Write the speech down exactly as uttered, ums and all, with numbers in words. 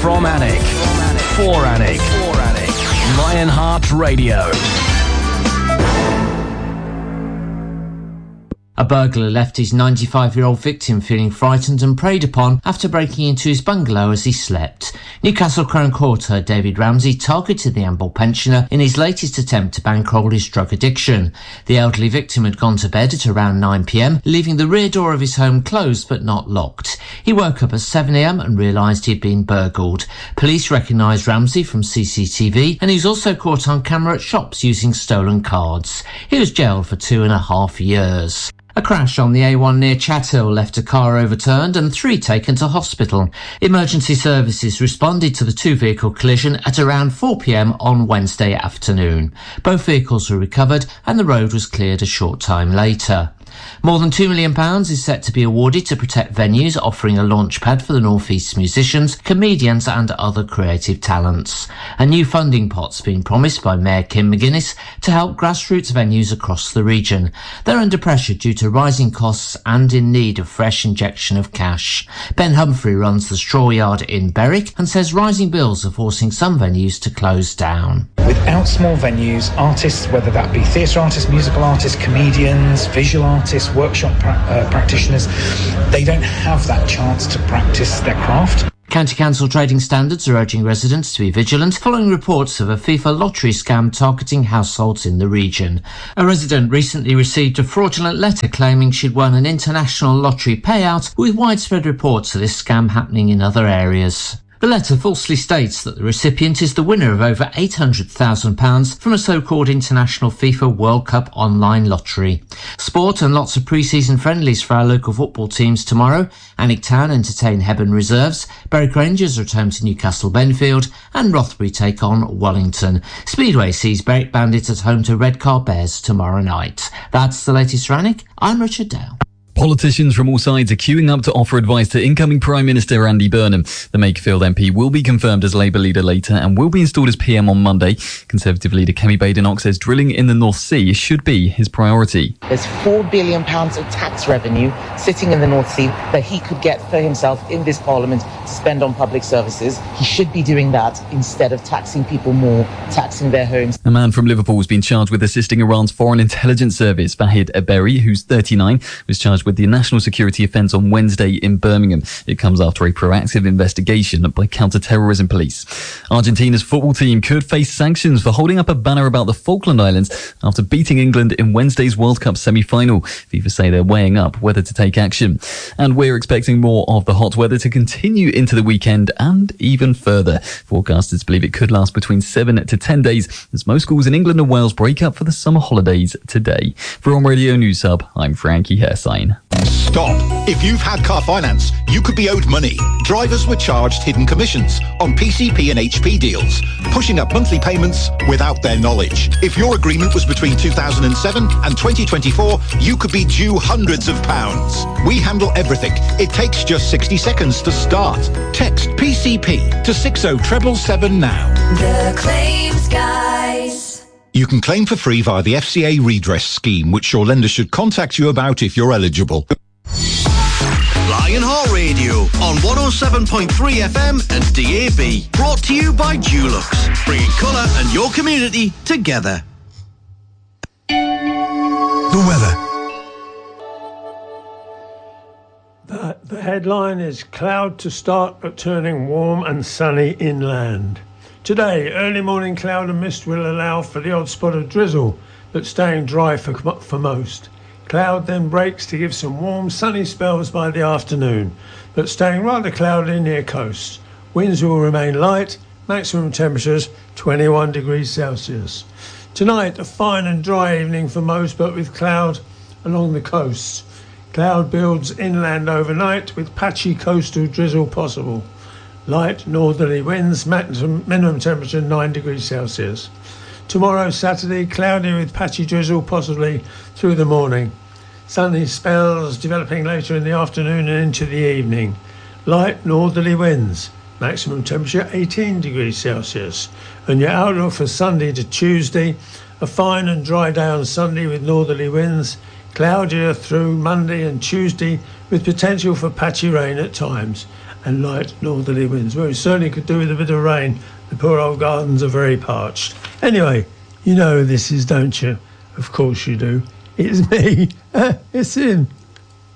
From Alnwick, for Alnwick, Lionheart Radio. A burglar left his ninety-five-year-old victim feeling frightened and preyed upon after breaking into his bungalow as he slept. Newcastle Crown Court David Ramsey targeted the Amble pensioner in his latest attempt to bankroll his drug addiction. The elderly victim had gone to bed at around nine p m, leaving the rear door of his home closed but not locked. He woke up at seven a m and realised he'd been burgled. Police recognised Ramsey from C C T V, and he was also caught on camera at shops using stolen cards. He was jailed for two and a half years. A crash on the A one near Chathill left a car overturned and three taken to hospital. Emergency services responded to the two-vehicle collision at around four p m on Wednesday afternoon. Both vehicles were recovered and the road was cleared a short time later. More than two million pounds is set to be awarded to protect venues offering a launchpad for the North East musicians, comedians and other creative talents. A new funding pot's been promised by Mayor Kim McGuinness to help grassroots venues across the region. They're under pressure due to rising costs and in need of fresh injection of cash. Ben Humphrey runs the Straw Yard in Berwick and says rising bills are forcing some venues to close down. Without small venues, artists, whether that be theatre artists, musical artists, comedians, visual artists, workshop pra- uh, practitioners, they don't have that chance to practice their craft. County Council trading standards are urging residents to be vigilant following reports of a FIFA lottery scam targeting households in the region. A resident recently received a fraudulent letter claiming she'd won an international lottery payout, with widespread reports of this scam happening in other areas. The letter falsely states that the recipient is the winner of over eight hundred thousand pounds from a so-called International FIFA World Cup online lottery. Sport and lots of pre-season friendlies for our local football teams tomorrow. Alnwick Town entertain Hebburn Reserves, Berwick Rangers return to Newcastle Benfield, and Rothbury take on Wellington. Speedway sees Berwick Bandits at home to Redcar Bears tomorrow night. That's the latest for Alnwick. I'm Richard Dale. Politicians from all sides are queuing up to offer advice to incoming Prime Minister Andy Burnham. The Makerfield M P will be confirmed as Labour leader later and will be installed as P M on Monday. Conservative leader Kemi Badenoch says drilling in the North Sea should be his priority. There's four billion pounds of tax revenue sitting in the North Sea that he could get for himself in this Parliament to spend on public services. He should be doing that instead of taxing people more, taxing their homes. A man from Liverpool has been charged with assisting Iran's Foreign Intelligence Service. Vahid Eberi, who's thirty-nine, was charged with the national security offence on Wednesday in Birmingham. It comes after a proactive investigation by counter-terrorism police. Argentina's football team could face sanctions for holding up a banner about the Falkland Islands after beating England in Wednesday's World Cup semi-final. FIFA say they're weighing up whether to take action. And we're expecting more of the hot weather to continue into the weekend and even further. Forecasters believe it could last between seven to ten days as most schools in England and Wales break up for the summer holidays today. For On Radio News Hub, I'm Frankie Hersign. Stop. If you've had car finance, you could be owed money. Drivers were charged hidden commissions on P C P and H P deals, pushing up monthly payments without their knowledge. If your agreement was between two thousand seven and twenty twenty-four, you could be due hundreds of pounds. We handle everything. It takes just sixty seconds to start. Text P C P to six oh seven seven now. The Claims Guys. You can claim for free via the F C A redress scheme, which your lender should contact you about if you're eligible. Lionheart Radio on one oh seven point three F M and D A B. Brought to you by Dulux, bringing colour and your community together. The weather. The, the headline is cloud to start but turning warm and sunny inland. Today, early morning cloud and mist will allow for the odd spot of drizzle, but staying dry for, for most. Cloud then breaks to give some warm, sunny spells by the afternoon, but staying rather cloudy near coast. Winds will remain light, maximum temperatures twenty-one degrees Celsius. Tonight, a fine and dry evening for most, but with cloud along the coast. Cloud builds inland overnight with patchy coastal drizzle possible. Light northerly winds, maximum, minimum temperature nine degrees Celsius. Tomorrow, Saturday, cloudy with patchy drizzle possibly through the morning. Sunny spells developing later in the afternoon and into the evening. Light northerly winds, maximum temperature eighteen degrees Celsius. And your outlook for Sunday to Tuesday, a fine and dry day on Sunday with northerly winds, cloudier through Monday and Tuesday with potential for patchy rain at times. and light northerly winds. Well, it certainly could do with a bit of rain. The poor old gardens are very parched. Anyway, you know who this is, don't you? Of course you do. It's me. It's him.